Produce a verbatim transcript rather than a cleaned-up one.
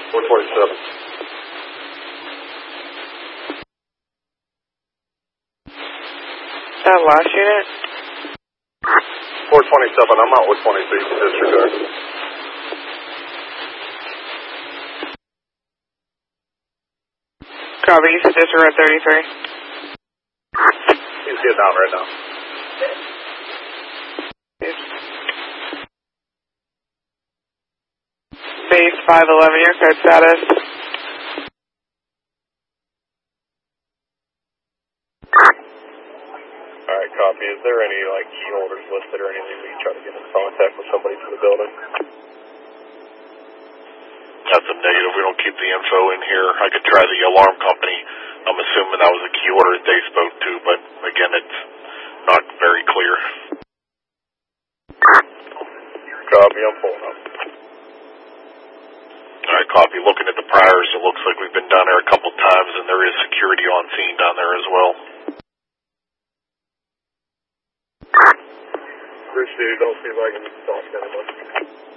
four twenty-seven. That last unit? four twenty-seven, I'm out with twenty-six, disregard. Copy, you said disregard thirty-three. He's getting out right now. Base five eleven, your code status. Alright, copy. Is there any, like, key holders listed or anything that you try to get in contact with somebody from the building? That's a negative. We don't keep the info in here. I could try the alarm company. I'm assuming that was a key order that they spoke to, but again, it's not very clear. Copy, I'm pulling up. Alright, copy. Looking at the priors, it looks like we've been down there a couple times, and there is security on scene down there as well. Appreciate it. I'll see if I can talk to anyone.